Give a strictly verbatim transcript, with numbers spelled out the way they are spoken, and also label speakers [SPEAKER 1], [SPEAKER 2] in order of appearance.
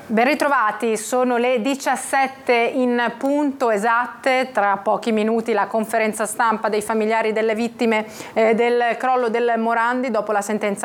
[SPEAKER 1] Ben ritrovati, sono le diciassette in punto esatte, tra pochi minuti la conferenza stampa dei familiari delle vittime eh, del crollo del Morandi dopo la sentenza